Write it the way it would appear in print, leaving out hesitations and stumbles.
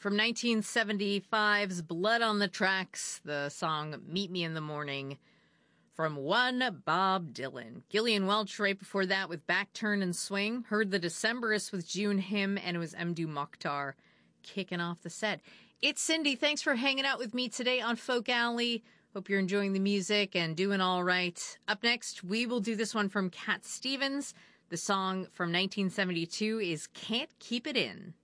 From 1975's Blood on the Tracks, the song Meet Me in the Morning from one Bob Dylan. Gillian Welch right before that with Back Turn and Swing. Heard the Decemberists with June Him, and it was Mdou Mokhtar kicking off the set. It's Cindy. Thanks for hanging out with me today on Folk Alley. Hope you're enjoying the music and doing all right. Up next, we will do this one from Cat Stevens. The song from 1972 is Can't Keep It In.